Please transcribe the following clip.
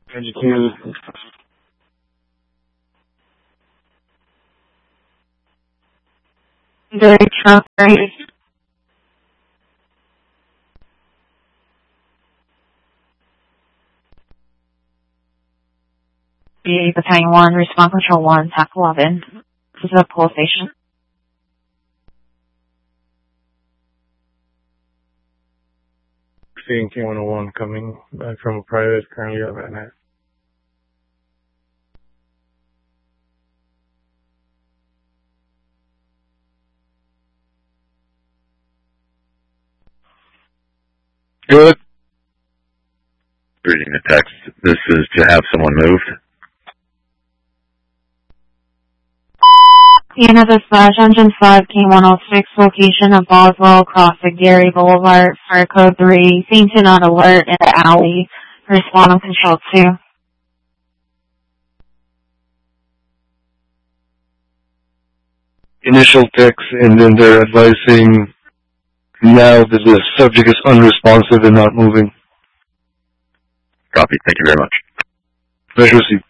Educated. Very Trump, right? BA Battalion 1, Response Control 1, TAC 11. This is a police station. Seeing K101 coming back from a private currently at Van Nuys. Good. Reading the text. This is to have someone moved. Canada / Engine 5, K106, location of Boswell, crossing Gary Boulevard, fire code 3, Sainton on alert in the alley. Respond on Control 2. Initial text, and then they're advising now that the subject is unresponsive and not moving. Copy. Thank you very much. Pleasure,